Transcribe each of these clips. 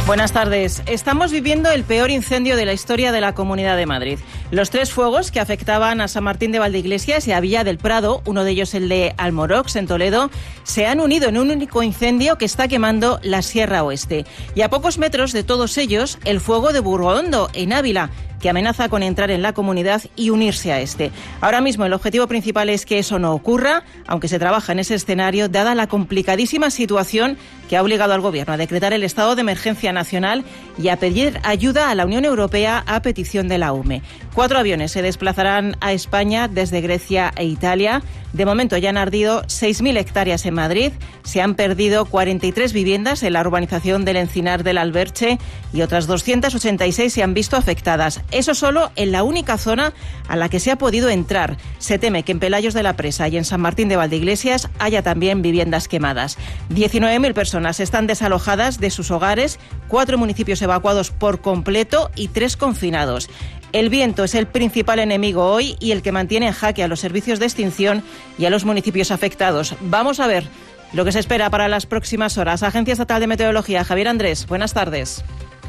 Buenas tardes. Estamos viviendo el peor incendio de la historia de la Comunidad de Madrid. Los 3 fuegos que afectaban a San Martín de Valdeiglesias y a Villa del Prado, uno de ellos el de Almorox, en Toledo, se han unido en un único incendio que está quemando la Sierra Oeste. Y a pocos metros de todos ellos, el fuego de Burgondo, en Ávila, que amenaza con entrar en la comunidad y unirse a este. Ahora mismo el objetivo principal es que eso no ocurra, aunque se trabaja en ese escenario, dada la complicadísima situación que ha obligado al Gobierno a decretar el estado de emergencia nacional y a pedir ayuda a la Unión Europea a petición de la UME. 4 aviones se desplazarán a España desde Grecia e Italia. De momento ya han ardido 6.000 hectáreas en Madrid, se han perdido 43 viviendas en la urbanización del Encinar del Alberche y otras 286 se han visto afectadas. Eso solo en la única zona a la que se ha podido entrar. Se teme que en Pelayos de la Presa y en San Martín de Valdeiglesias haya también viviendas quemadas. 19.000 personas están desalojadas de sus hogares, 4 municipios evacuados por completo y 3 confinados. El viento es el principal enemigo hoy y el que mantiene en jaque a los servicios de extinción y a los municipios afectados. Vamos a ver lo que se espera para las próximas horas. Agencia Estatal de Meteorología, Javier Andrés, buenas tardes.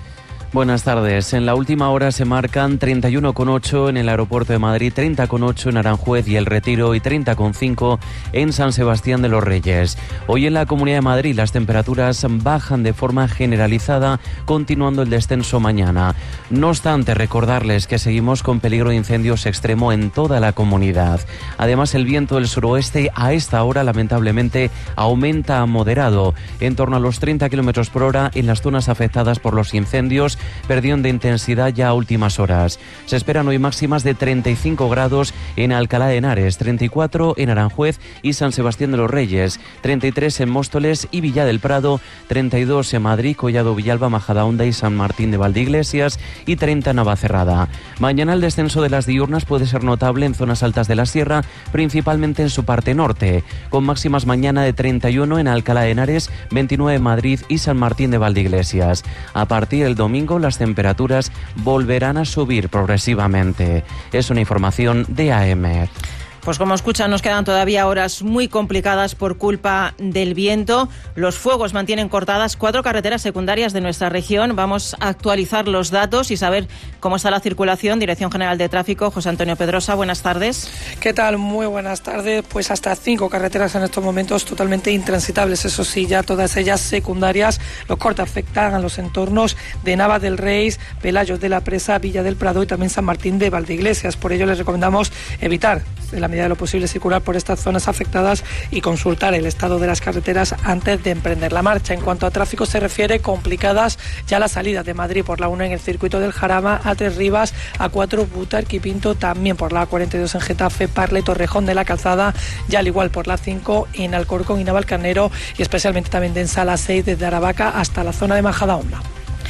Buenas tardes. En la última hora se marcan 31,8 en el aeropuerto de Madrid, 30,8 en Aranjuez y El Retiro y 30,5 en San Sebastián de los Reyes. Hoy en la Comunidad de Madrid las temperaturas bajan de forma generalizada, continuando el descenso mañana. No obstante, recordarles que seguimos con peligro de incendios extremo en toda la comunidad. Además, el viento del suroeste a esta hora lamentablemente aumenta a moderado, en torno a los 30 km por hora en las zonas afectadas por los incendios, perdiendo de intensidad ya a últimas horas. Se esperan hoy máximas de 35 grados en Alcalá de Henares, 34 en Aranjuez y San Sebastián de los Reyes, 33 en Móstoles y Villa del Prado, 32 en Madrid, Collado Villalba, Majadahonda y San Martín de Valdeiglesias y 30 en Navacerrada. Mañana el descenso de las diurnas puede ser notable en zonas altas de la sierra, principalmente en su parte norte, con máximas mañana de 31 en Alcalá de Henares, 29 en Madrid y San Martín de Valdeiglesias. A partir del domingo las temperaturas volverán a subir progresivamente. Es una información de AEMET. Pues como escuchan, nos quedan todavía horas muy complicadas por culpa del viento. Los fuegos mantienen cortadas 4 carreteras secundarias de nuestra región. Vamos a actualizar los datos y saber cómo está la circulación. Dirección General de Tráfico, José Antonio Pedrosa, buenas tardes. ¿Qué tal? Muy buenas tardes. Pues hasta 5 carreteras en estos momentos totalmente intransitables. Eso sí, ya todas ellas secundarias. Los cortes afectan a los entornos de Navas del Rey, Pelayos de la Presa, Villa del Prado y también San Martín de Valdeiglesias. Por ello les recomendamos evitar, en la medida de lo posible, circular por estas zonas afectadas y consultar el estado de las carreteras antes de emprender la marcha. En cuanto a tráfico se refiere, complicadas ya las salidas de Madrid por la 1 en el circuito del Jarama, A3 Rivas, A4 Butarque y Pinto, también por la A42 en Getafe, Parle, Torrejón de la Calzada, ya al igual por la 5 en Alcorcón y Navalcarnero y especialmente también densa la 6 desde Aravaca hasta la zona de Majadahonda.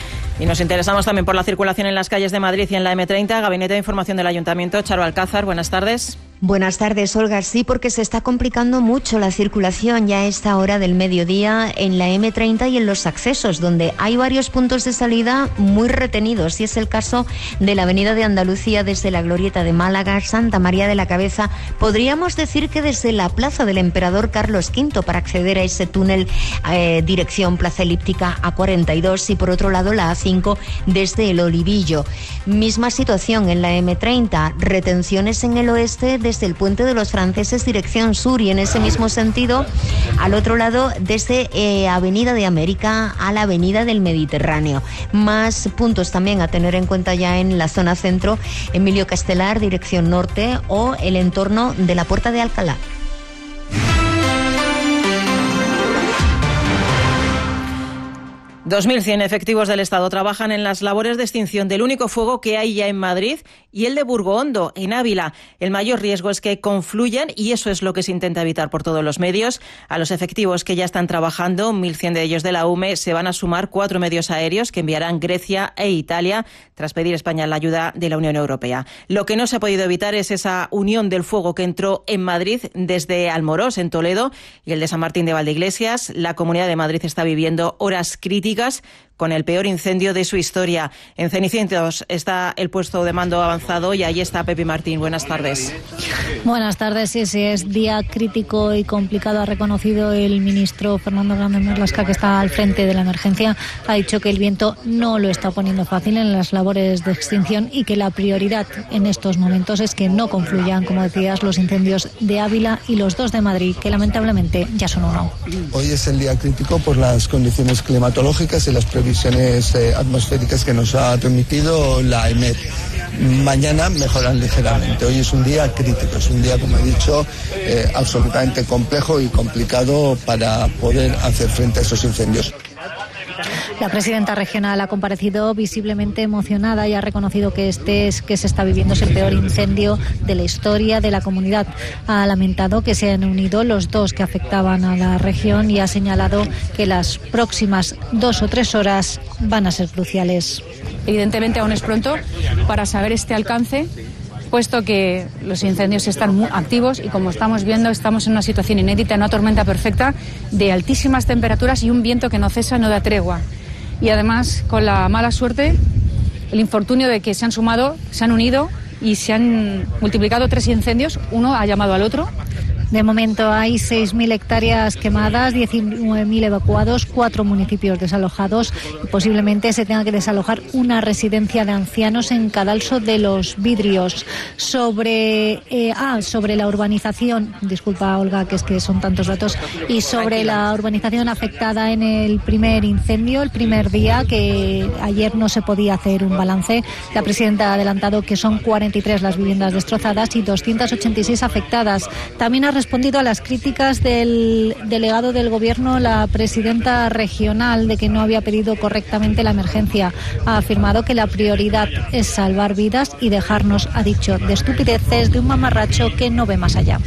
Y nos interesamos también por la circulación en las calles de Madrid y en la M30. Gabinete de Información del Ayuntamiento, Charo Alcázar, buenas tardes. Buenas tardes, Olga. Sí, porque se está complicando mucho la circulación ya a esta hora del mediodía en la M30 y en los accesos, donde hay varios puntos de salida muy retenidos. Y es el caso de la Avenida de Andalucía desde la Glorieta de Málaga, Santa María de la Cabeza. Podríamos decir que desde la Plaza del Emperador Carlos V para acceder a ese túnel dirección Plaza Elíptica A42 y por otro lado la A5 desde el Olivillo. Misma situación en la M30, retenciones en el oeste desde el Puente de los Franceses dirección sur y en ese mismo sentido al otro lado desde Avenida de América a la Avenida del Mediterráneo. Más puntos también a tener en cuenta ya en la zona centro, Emilio Castelar dirección norte o el entorno de la Puerta de Alcalá. 2.100 efectivos del Estado trabajan en las labores de extinción del único fuego que hay ya en Madrid y el de Burgondo, en Ávila. El mayor riesgo es que confluyan, y eso es lo que se intenta evitar por todos los medios. A los efectivos que ya están trabajando, 1.100 de ellos de la UME, se van a sumar 4 medios aéreos que enviarán Grecia e Italia, tras pedir España la ayuda de la Unión Europea. Lo que no se ha podido evitar es esa unión del fuego que entró en Madrid desde Almorox, en Toledo, y el de San Martín de Valdeiglesias. La Comunidad de Madrid está viviendo horas críticas con el peor incendio de su historia. En Cenicientos está el puesto de mando avanzado y ahí está Pepi Martín. Buenas tardes. Buenas tardes. Sí, es día crítico y complicado. Ha reconocido el ministro Fernando Grande Marlaska, que está al frente de la emergencia. Ha dicho que el viento no lo está poniendo fácil en las labores de extinción y que la prioridad en estos momentos es que no confluyan, como decías, los incendios de Ávila y los 2 de Madrid, que lamentablemente ya son uno. Hoy es el día crítico por las condiciones climatológicas y las previsiones atmosféricas que nos ha remitido la EMET. Mañana mejoran ligeramente. Hoy es un día crítico, es un día, como he dicho, absolutamente complejo y complicado para poder hacer frente a esos incendios. La presidenta regional ha comparecido visiblemente emocionada y ha reconocido que que se está viviendo es el peor incendio de la historia de la comunidad. Ha lamentado que se han unido los 2 que afectaban a la región y ha señalado que las próximas 2 o 3 horas van a ser cruciales. Evidentemente aún es pronto para saber este alcance, puesto que los incendios están muy activos y, como estamos viendo, estamos en una situación inédita, en una tormenta perfecta de altísimas temperaturas y un viento que no cesa, no da tregua. Y además, con la mala suerte, el infortunio de que se han unido y se han multiplicado 3 incendios, uno ha llamado al otro. De momento hay 6.000 hectáreas quemadas, 19.000 evacuados, 4 municipios desalojados y posiblemente se tenga que desalojar una residencia de ancianos en Cadalso de los Vidrios. Sobre la urbanización, disculpa Olga, que es que son tantos datos, y sobre la urbanización afectada en el primer incendio, el primer día, que ayer no se podía hacer un balance. La presidenta ha adelantado que son 43 las viviendas destrozadas y 286 afectadas. También ha respondido a las críticas del delegado del Gobierno, la presidenta regional, de que no había pedido correctamente la emergencia. Ha afirmado que la prioridad es salvar vidas y dejarnos, ha dicho, de estupideces de un mamarracho que no ve más allá.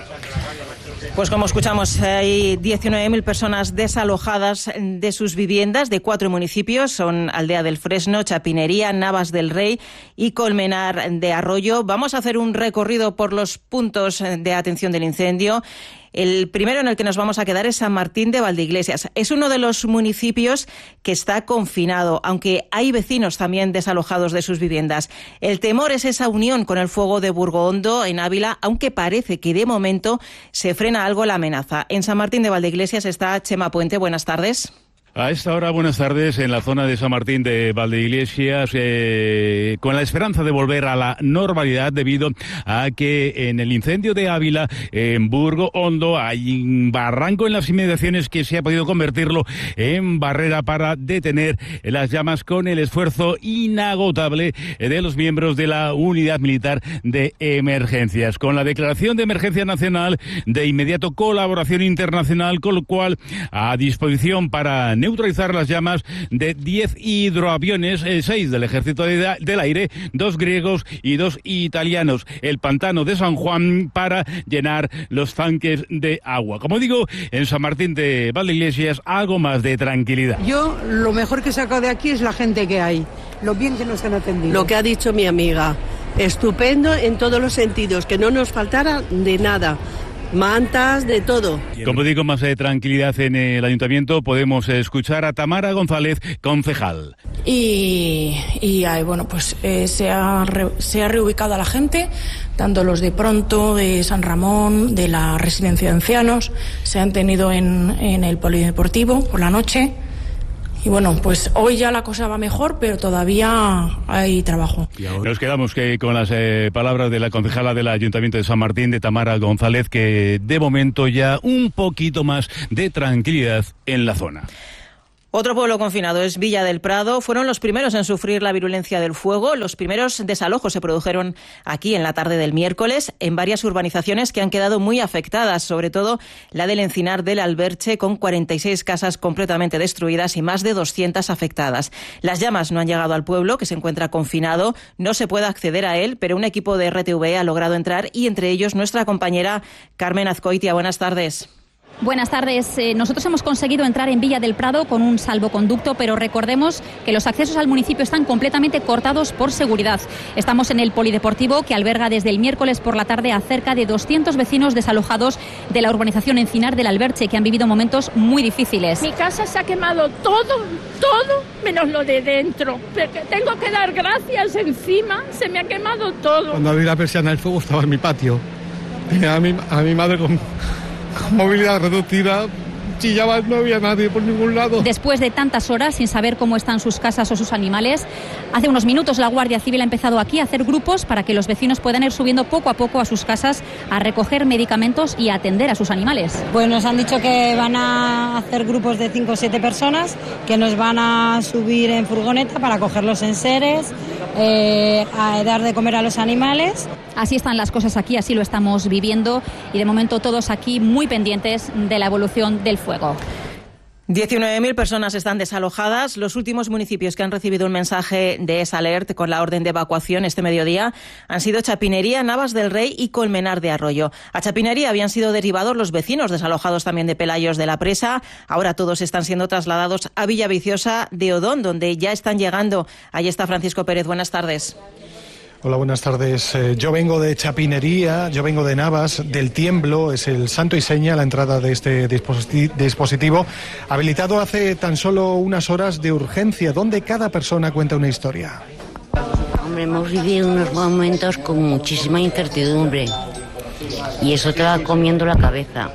Pues como escuchamos, hay 19.000 personas desalojadas de sus viviendas de 4 municipios. Son Aldea del Fresno, Chapinería, Navas del Rey y Colmenar de Arroyo. Vamos a hacer un recorrido por los puntos de atención del incendio. El primero en el que nos vamos a quedar es San Martín de Valdeiglesias. Es uno de los municipios que está confinado, aunque hay vecinos también desalojados de sus viviendas. El temor es esa unión con el fuego de Burgoondo en Ávila, aunque parece que de momento se frena algo la amenaza. En San Martín de Valdeiglesias está Chema Puente. Buenas tardes. A esta hora, buenas tardes, en la zona de San Martín de Valdeiglesias, con la esperanza de volver a la normalidad debido a que en el incendio de Ávila, en Burgoondo, hay un barranco en las inmediaciones que se ha podido convertirlo en barrera para detener las llamas con el esfuerzo inagotable de los miembros de la Unidad Militar de Emergencias. Con la declaración de emergencia nacional, de inmediato colaboración internacional, con lo cual a disposición para neutralizar las llamas de 10 hidroaviones, 6 del Ejército del Aire, 2 griegos y 2 italianos. El pantano de San Juan para llenar los tanques de agua. Como digo, en San Martín de Valdeiglesias, algo más de tranquilidad. Yo lo mejor que he sacado de aquí es la gente que hay, lo bien que nos han atendido. Lo que ha dicho mi amiga, estupendo en todos los sentidos, que no nos faltara de nada. Mantas, de todo. Como digo, más de tranquilidad en el ayuntamiento. Podemos escuchar a Tamara González, concejal. Y bueno, pues se ha reubicado a la gente, tanto los de Pronto, de San Ramón, de la residencia de ancianos, se han tenido en el polideportivo por la noche. Y bueno, pues hoy ya la cosa va mejor, pero todavía hay trabajo. Nos quedamos con las palabras de la concejala del Ayuntamiento de San Martín, de Tamara González, que de momento ya un poquito más de tranquilidad en la zona. Otro pueblo confinado es Villa del Prado. Fueron los primeros en sufrir la virulencia del fuego. Los primeros desalojos se produjeron aquí en la tarde del miércoles en varias urbanizaciones que han quedado muy afectadas, sobre todo la del Encinar del Alberche, con 46 casas completamente destruidas y más de 200 afectadas. Las llamas no han llegado al pueblo, que se encuentra confinado. No se puede acceder a él, pero un equipo de RTV ha logrado entrar y entre ellos nuestra compañera Carmen Azcoitia. Buenas tardes. Buenas tardes. Nosotros hemos conseguido entrar en Villa del Prado con un salvoconducto, pero recordemos que los accesos al municipio están completamente cortados por seguridad. Estamos en el polideportivo, que alberga desde el miércoles por la tarde a cerca de 200 vecinos desalojados de la urbanización Encinar del Alberche, que han vivido momentos muy difíciles. Mi casa se ha quemado todo menos lo de dentro. Tengo que dar gracias, encima se me ha quemado todo. Cuando abrí la persiana el fuego estaba en mi patio. Tenía a mi madre con movilidad reducida, chillaba, no había nadie por ningún lado. Después de tantas horas sin saber cómo están sus casas o sus animales, hace unos minutos la Guardia Civil ha empezado aquí a hacer grupos para que los vecinos puedan ir subiendo poco a poco a sus casas a recoger medicamentos y a atender a sus animales. Pues nos han dicho que van a hacer grupos de 5 o 7 personas que nos van a subir en furgoneta para coger los enseres, a dar de comer a los animales. Así están las cosas aquí, así lo estamos viviendo y de momento todos aquí muy pendientes de la evolución del fuego. 19.000 personas están desalojadas. Los últimos municipios que han recibido un mensaje de esa alert con la orden de evacuación este mediodía han sido Chapinería, Navas del Rey y Colmenar de Arroyo. A Chapinería habían sido derivados los vecinos desalojados también de Pelayos de la Presa. Ahora todos están siendo trasladados a Villaviciosa de Odón, donde ya están llegando. Ahí está Francisco Pérez. Buenas tardes. Hola, buenas tardes. Yo vengo de Chapinería, yo vengo de Navas, del Tiemblo, es el santo y seña la entrada de este dispositivo, habilitado hace tan solo unas horas de urgencia, donde cada persona cuenta una historia. Hombre, hemos vivido unos momentos con muchísima incertidumbre y eso te va comiendo la cabeza.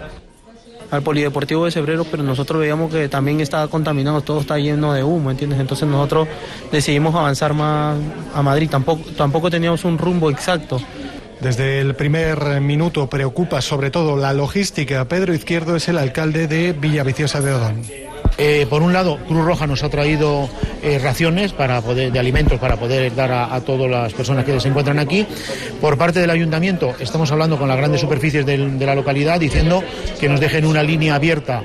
Al polideportivo de Cebrero, pero nosotros veíamos que también estaba contaminado, todo está lleno de humo, ¿entiendes? Entonces nosotros decidimos avanzar más a Madrid, tampoco teníamos un rumbo exacto. Desde el primer minuto preocupa sobre todo la logística. Pedro Izquierdo es el alcalde de Villaviciosa de Odón. Por un lado, Cruz Roja nos ha traído raciones de alimentos para poder dar a todas las personas que se encuentran aquí. Por parte del ayuntamiento estamos hablando con las grandes superficies de la localidad diciendo que nos dejen una línea abierta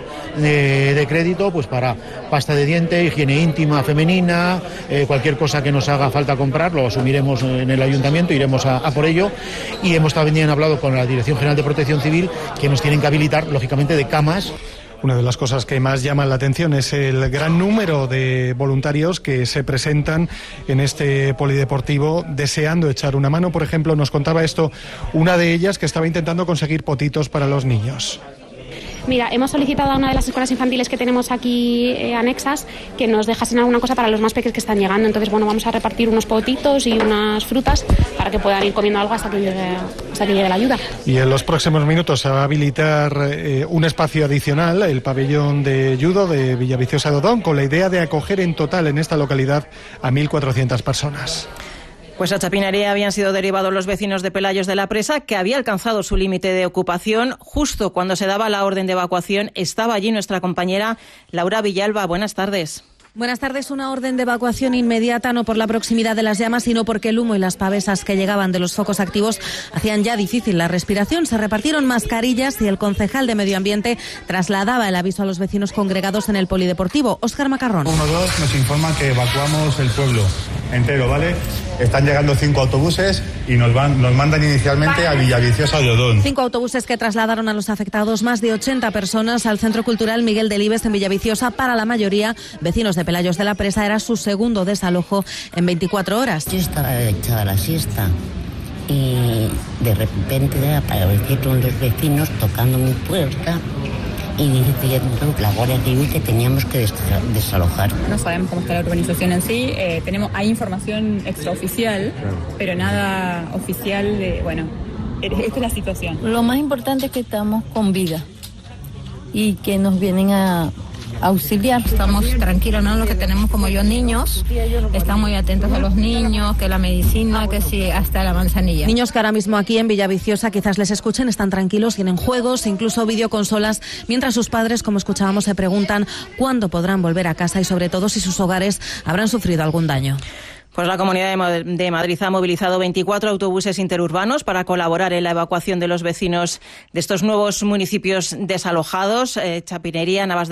de crédito pues para pasta de diente, higiene íntima femenina, cualquier cosa que nos haga falta comprar, lo asumiremos en el ayuntamiento, iremos a por ello. Y hemos también hablado con la Dirección General de Protección Civil que nos tienen que habilitar, lógicamente, de camas. Una de las cosas que más llaman la atención es el gran número de voluntarios que se presentan en este polideportivo deseando echar una mano. Por ejemplo, nos contaba esto una de ellas que estaba intentando conseguir potitos para los niños. Mira, hemos solicitado a una de las escuelas infantiles que tenemos aquí anexas que nos dejasen alguna cosa para los más pequeños que están llegando. Entonces, bueno, vamos a repartir unos potitos y unas frutas para que puedan ir comiendo algo hasta que llegue la ayuda. Y en los próximos minutos se va a habilitar un espacio adicional, el pabellón de judo de Villaviciosa de Odón, con la idea de acoger en total en esta localidad a 1.400 personas. Pues a Chapinería habían sido derivados los vecinos de Pelayos de la Presa, que había alcanzado su límite de ocupación. Justo cuando se daba la orden de evacuación, estaba allí nuestra compañera Laura Villalba. Buenas tardes. Buenas tardes. Una orden de evacuación inmediata, no por la proximidad de las llamas, sino porque el humo y las pavesas que llegaban de los focos activos hacían ya difícil la respiración. Se repartieron mascarillas y el concejal de Medio Ambiente trasladaba el aviso a los vecinos congregados en el polideportivo. Óscar Macarrón. 1-2 nos informan que evacuamos el pueblo entero, ¿vale? Están llegando 5 autobuses y nos mandan inicialmente a Villaviciosa de Odón. 5 autobuses que trasladaron a los afectados, más de 80 personas, al Centro Cultural Miguel Delibes en Villaviciosa. Para la mayoría, vecinos de Pelayos de la Presa, era su segundo desalojo en 24 horas. Yo estaba echada a la siesta y de repente aparecieron los vecinos tocando mi puerta y diciendo la Guardia Civil que teníamos que desalojar. No sabemos cómo está la urbanización en sí, hay información extraoficial, pero nada oficial de, esta es la situación. Lo más importante es que estamos con vida y que nos vienen a auxiliar. Estamos tranquilos, ¿no? Los que tenemos como yo niños, están muy atentos a los niños, que la medicina, que sí, hasta la manzanilla. Niños que ahora mismo aquí en Villaviciosa quizás les escuchen, están tranquilos, tienen juegos, incluso videoconsolas, mientras sus padres, como escuchábamos, se preguntan cuándo podrán volver a casa y sobre todo si sus hogares habrán sufrido algún daño. Pues la Comunidad de Madrid ha movilizado 24 autobuses interurbanos para colaborar en la evacuación de los vecinos de estos nuevos municipios desalojados, Chapinería, Navas